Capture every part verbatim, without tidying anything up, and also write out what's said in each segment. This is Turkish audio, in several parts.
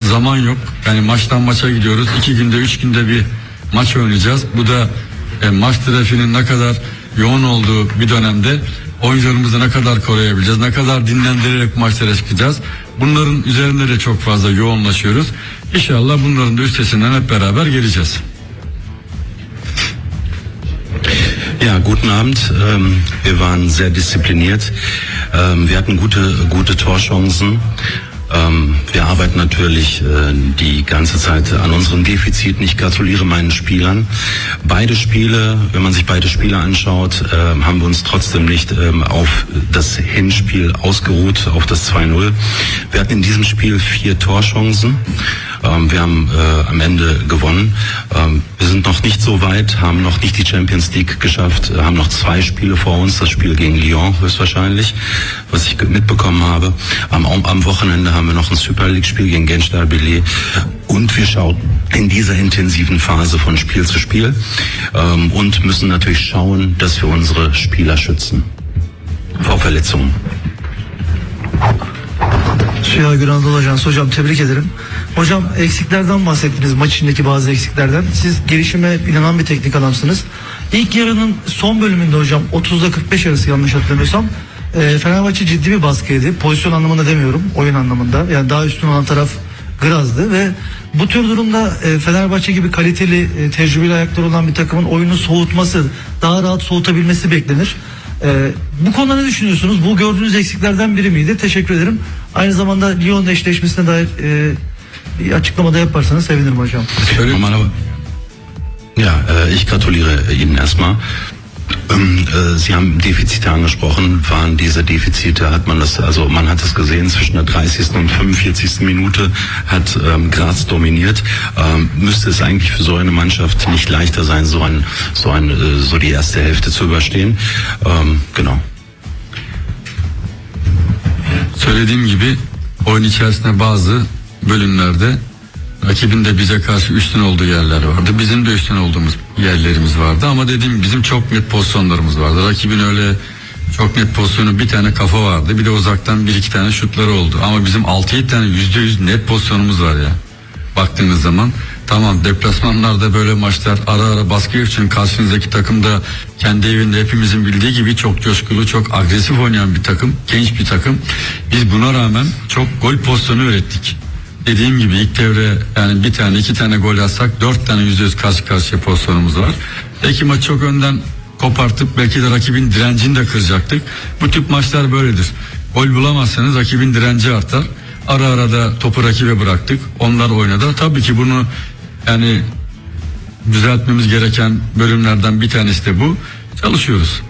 zaman yok. Yani maçtan maça gidiyoruz. İki günde, üç günde bir maç oynayacağız. Bu da e, maç trafiğinin ne kadar yoğun olduğu bir dönemde oyuncularımızı ne kadar koruyabileceğiz, ne kadar dinlendirerek maçlara çıkacağız. Bunların üzerinde de çok fazla yoğunlaşıyoruz. İnşallah bunların da üstesinden hep beraber geleceğiz. Ja, guten Abend. Ähm, wir waren sehr diszipliniert. Ähm, wir hatten gute, gute Torchancen. Ähm, wir arbeiten natürlich äh, die ganze Zeit an unseren Defiziten. Ich gratuliere meinen Spielern. Beide Spiele, wenn man sich beide Spiele anschaut, äh, haben wir uns trotzdem nicht ähm, auf das Hinspiel ausgeruht, auf das zwei null. Wir hatten in diesem Spiel vier Torchancen. Ähm, wir haben äh, am Ende gewonnen. Ähm, wir sind noch nicht so weit, haben noch nicht die Champions League geschafft, haben noch zwei Spiele vor uns, das Spiel gegen Lyon höchstwahrscheinlich, was ich mitbekommen habe. Am, am Wochenende haben wir noch ein Super League-Spiel gegen Gençler Birliği und wir schauen in dieser intensiven Phase von Spiel zu Spiel ähm, und müssen natürlich schauen, dass wir unsere Spieler schützen vor Verletzungen. Süha Günanadolu Ajansı. Hocam tebrik ederim. Hocam eksiklerden bahsettiniz, maç içindeki bazı eksiklerden. Siz gelişime inanan bir teknik adamsınız. İlk yarının son bölümünde hocam otuzda kırk beş arası yanlış hatırlamıyorsam e, Fenerbahçe ciddi bir baskıydı. Pozisyon anlamında demiyorum, oyun anlamında. Yani daha üstün olan taraf Graz'dı ve bu tür durumda e, Fenerbahçe gibi kaliteli, e, tecrübeli ayakları olan bir takımın oyunu soğutması, daha rahat soğutabilmesi beklenir. Ee, bu konuda ne düşünüyorsunuz? Bu gördüğünüz eksiklerden biri miydi? Teşekkür ederim. Aynı zamanda Lyon eşleşmesine dair e, bir açıklamada yaparsanız sevinirim hocam. Ja, ich gratuliere Ihnen erstmal. Sie haben Defizite angesprochen. Waren diese Defizite, hat man das, also man hat es gesehen, zwischen der dreißigsten und fünfundvierzigsten Minute hat ähm, Graz dominiert. Ähm, müsste es eigentlich für so eine Mannschaft nicht leichter sein, so ein, so ein, so die erste Hälfte zu überstehen. Ähm, genau. Söylediğim gibi oyun içerisinde bazı bölümlerde rakibin de bize karşı üstün olduğu yerler vardı. Bizim de üstün olduğumuz yerlerimiz vardı ama dediğim gibi bizim çok net pozisyonlarımız vardı. Rakibin öyle çok net pozisyonu, bir tane kafa vardı. Bir de uzaktan bir iki tane şutları oldu. Ama bizim altı yedi tane yüzde yüz net pozisyonumuz var ya. Baktığınız zaman tamam, deplasmanlarda böyle maçlar ara ara baskı için karşınızdaki takım da kendi evinde hepimizin bildiği gibi çok coşkulu, çok agresif oynayan bir takım, genç bir takım. Biz buna rağmen çok gol pozisyonu ürettik. Dediğim gibi ilk devre yani bir tane iki tane gol atsak dört tane yüzde yüz karşı karşıya pozisyonumuz var. Belki maçı çok önden kopartıp belki de rakibin direncini de kıracaktık. Bu tip maçlar böyledir. Gol bulamazsanız rakibin direnci artar. Ara ara da topu rakibe bıraktık. Onlar oynadı. Tabii ki bunu yani düzeltmemiz gereken bölümlerden bir tanesi de bu. Çalışıyoruz.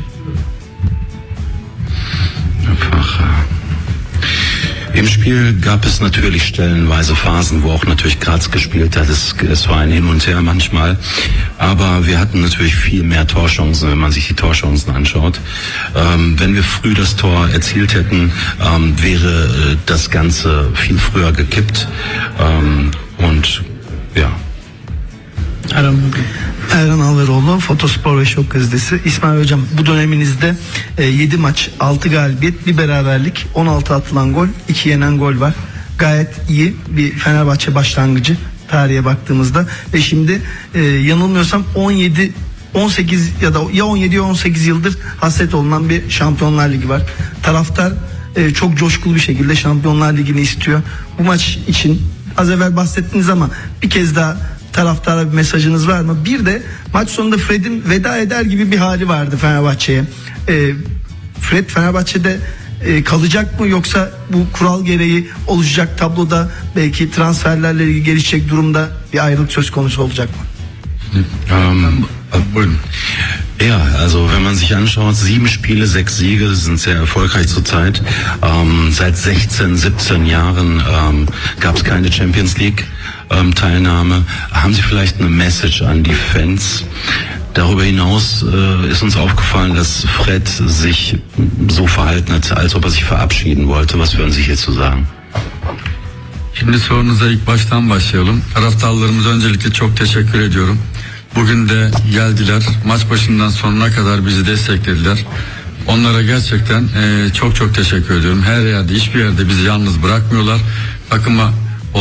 Im Spiel gab es natürlich stellenweise Phasen, wo auch natürlich Graz gespielt hat. Es, es war ein Hin und Her manchmal. Aber wir hatten natürlich viel mehr Torchancen, wenn man sich die Torchancen anschaut. Ähm, wenn wir früh das Tor erzielt hätten, ähm, wäre äh, das Ganze viel früher gekippt. Ähm, und ja. Erhan, Erhan Alveroğlu, Fotospor ve Şok Gazetesi. İsmail Hocam, bu döneminizde e, yedi maç, altı galibiyet, bir beraberlik, on altı atılan gol, iki yenen gol var. Gayet iyi bir Fenerbahçe başlangıcı tarihe baktığımızda. Ve şimdi e, yanılmıyorsam on yedi on sekiz ya da ya on yedi ya on sekiz yıldır hasret olunan bir Şampiyonlar Ligi var. Taraftar e, çok coşkulu bir şekilde Şampiyonlar Ligi'ni istiyor. Bu maç için az evvel bahsettiniz ama bir kez daha taraftara bir mesajınız var mı? Bir de maç sonunda Fred'in veda eder gibi bir hali vardı Fenerbahçe'ye. Ee, Fred Fenerbahçe'de e, kalacak mı, yoksa bu kural gereği oluşacak tabloda belki transferlerle ilgili gelişecek durumda bir ayrılık söz konusu olacak mı? Ähm, ja, also wenn man sich anschaut, sieben Spiele, sechs Siege, sind sehr erfolgreich zurzeit. Ähm, seit sechzehn, siebzehn Jahren ähm, gab es keine Champions League ähm, Teilnahme. Haben Sie vielleicht eine Message an die Fans? Darüber hinaus äh, ist uns aufgefallen, dass Fred sich so verhalten hat, als ob er sich verabschieden wollte. Was würden Sie hierzu sagen? Şimdi sorunuza ilk baştan başlayalım. Taraftarlarımıza öncelikle çok teşekkür ediyorum. Bugün de geldiler. Maç başından sonuna kadar bizi desteklediler. Onlara gerçekten e, çok çok teşekkür ediyorum. Her yerde, hiçbir yerde bizi yalnız bırakmıyorlar. Takıma olağanüstü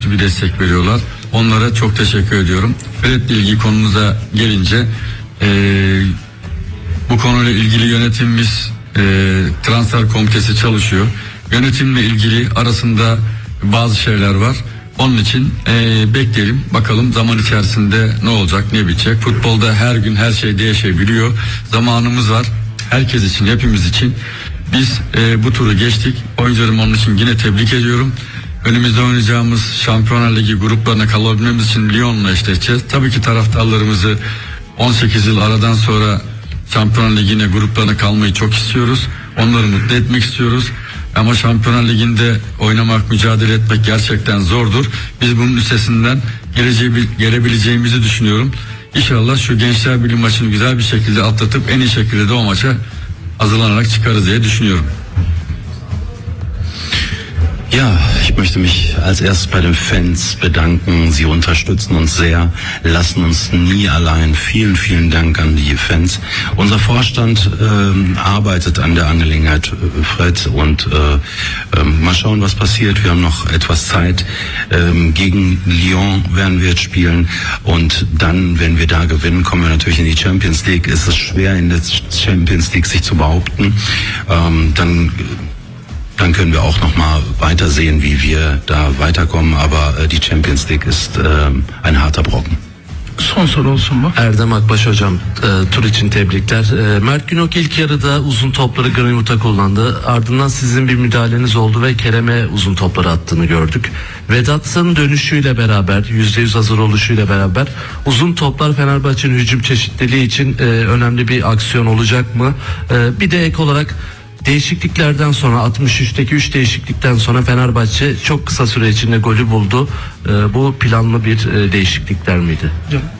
nasıl bir destek veriyorlar. Onlara çok teşekkür ediyorum. Fred'le ilgili konumuza gelince ee, bu konuyla ilgili yönetimimiz e, transfer komitesi çalışıyor. Yönetimle ilgili arasında bazı şeyler var. Onun için e, bekleyelim bakalım zaman içerisinde ne olacak ne bitecek. Futbolda her gün her şey değişebiliyor. Zamanımız var herkes için, hepimiz için. Biz e, bu turu geçtik. Oyuncularım onun için yine tebrik ediyorum. Önümüzde oynayacağımız Şampiyonlar Ligi gruplarına kalabilmemiz için Lyon'la eşleşeceğiz. Tabii ki taraftarlarımızı on sekiz yıl aradan sonra Şampiyonlar Ligi'ne gruplarına kalmayı çok istiyoruz. Onları mutlu etmek istiyoruz. Ama Şampiyonlar Ligi'nde oynamak, mücadele etmek gerçekten zordur. Biz bunun üstesinden geleceği, gelebileceğimizi düşünüyorum. İnşallah şu Gençler Birliği maçını güzel bir şekilde atlatıp en iyi şekilde de o maça hazırlanarak çıkarız diye düşünüyorum. Ja, ich möchte mich als erstes bei den Fans bedanken. Sie unterstützen uns sehr, lassen uns nie allein. Vielen, vielen Dank an die Fans. Unser Vorstand ähm, arbeitet an der Angelegenheit, Fred, und äh, äh, mal schauen, was passiert. Wir haben noch etwas Zeit. Ähm, gegen Lyon werden wir jetzt spielen und dann, wenn wir da gewinnen, kommen wir natürlich in die Champions League. Es ist schwer, in der Champions League sich zu behaupten. Ähm, dann Dann können wir auch noch mal weitersehen, wie wir da weiterkommen. Aber äh, die Champions League ist äh, ein harter Brocken. Son soru olsun bu. Erdem Akbaş hocam, e, tur için tebrikler. E, Mert Günok ilk yarıda uzun topları Greenwood'a kullandı. Ardından sizin bir müdahaleniz oldu ve Kerem'e uzun topları attığını gördük. Vedat'ın dönüşüyle beraber, yüzde yüz hazır oluşuyla beraber uzun toplar Fenerbahçe'nin hücum çeşitliliği için e, önemli bir aksiyon olacak mı? E, bir de ek olarak değişikliklerden sonra altmış üçteki üç değişiklikten sonra Fenerbahçe çok kısa süre içinde golü buldu. E, bu planlı bir e, değişiklikler miydi?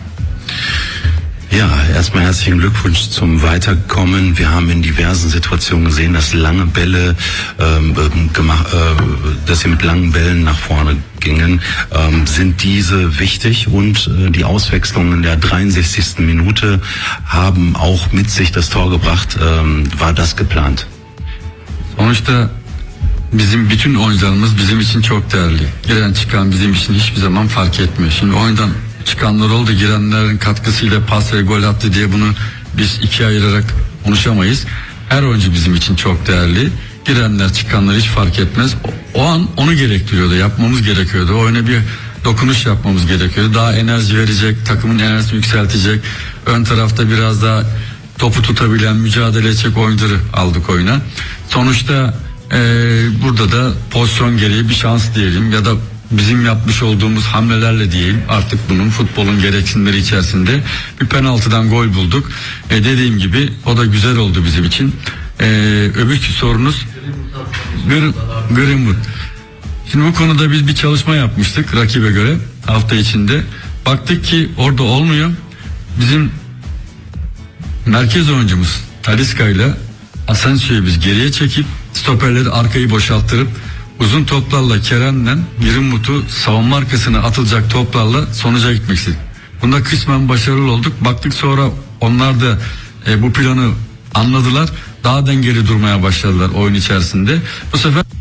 Ja, erstmal herzlichen Glückwunsch zum Weiterkommen. Wir haben in diversen Situationen gesehen, dass lange Bälle ähm, gemacht, äh, dass sie mit langen Bällen nach vorne gingen. Ähm, sind diese wichtig und äh, die Auswechslungen in der dreiundsechzigsten Minute haben auch mit sich das Tor gebracht. Ähm, war das geplant? Sonuçta bizim bütün oyuncularımız bizim için çok değerli. Giren çıkan bizim için hiçbir zaman fark etmiyor. Şimdi oyundan çıkanlar oldu, girenlerin katkısıyla pas ve gol attı diye bunu biz ikiye ayırarak konuşamayız. Her oyuncu bizim için çok değerli. Girenler çıkanlar hiç fark etmez. O, o an onu gerektiriyordu, yapmamız gerekiyordu. Oyuna bir dokunuş yapmamız gerekiyordu. Daha enerji verecek, takımın enerjisini yükseltecek. Ön tarafta biraz daha topu tutabilen, mücadele edecek oyuncuları aldık oyuna. Sonuçta e, burada da pozisyon gereği bir şans diyelim ya da bizim yapmış olduğumuz hamlelerle diyelim, artık bunun futbolun gereksinimleri içerisinde bir penaltıdan gol bulduk. E, dediğim gibi o da güzel oldu bizim için. E, öbür sorunuz Greenwood. Şimdi bu konuda biz bir çalışma yapmıştık rakibe göre hafta içinde. Baktık ki orada olmuyor. Bizim merkez oyuncumuz Talisca ile Asensio'yu biz geriye çekip stoperleri arkayı boşalttırıp uzun toplarla Kerem'le Greenwood'u savunma arkasına atılacak toplarla sonuca gitmek istedik. Bunda kısmen başarılı olduk. Baktık sonra onlar da e, bu planı anladılar. Daha dengeli durmaya başladılar oyun içerisinde. Bu sefer